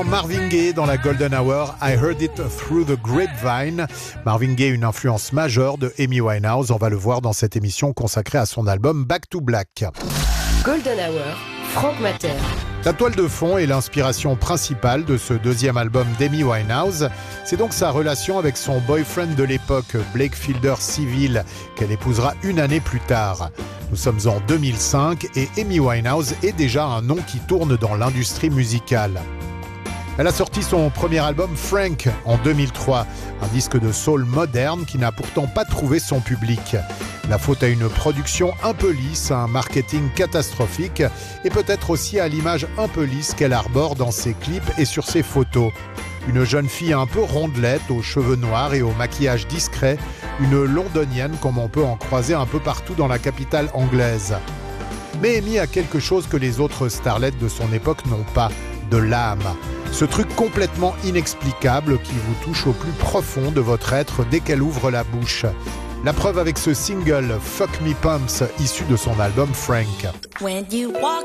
Marvin Gaye dans la Golden Hour, I Heard It Through the Grapevine. Marvin Gaye, une influence majeure de Amy Winehouse. On va le voir dans cette émission consacrée à son album Back to Black. Golden Hour, Franck Matter. La toile de fond est l'inspiration principale de ce deuxième album d'Amy Winehouse. C'est donc sa relation avec son boyfriend de l'époque, Blake Fielder Civil, qu'elle épousera une année plus tard. Nous sommes en 2005 et Amy Winehouse est déjà un nom qui tourne dans l'industrie musicale. Elle a sorti son premier album Frank en 2003, un disque de soul moderne qui n'a pourtant pas trouvé son public. La faute à une production un peu lisse, un marketing catastrophique et peut-être aussi à l'image un peu lisse qu'elle arbore dans ses clips et sur ses photos. Une jeune fille un peu rondelette, aux cheveux noirs et au maquillage discret, une londonienne comme on peut en croiser un peu partout dans la capitale anglaise. Mais Amy a quelque chose que les autres starlettes de son époque n'ont pas, de l'âme. Ce truc complètement inexplicable qui vous touche au plus profond de votre être dès qu'elle ouvre la bouche. La preuve avec ce single Fuck Me Pumps issu de son album Frank.